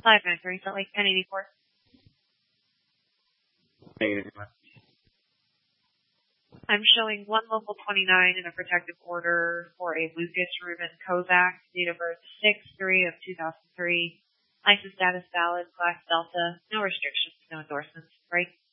593 Salt Lake 1084. Negative. I'm showing one local 29 in a protective order for a Lucas Ruben Kozak, date of birth 6/3 of 2003. License status valid, class Delta, no restrictions, no endorsements, right?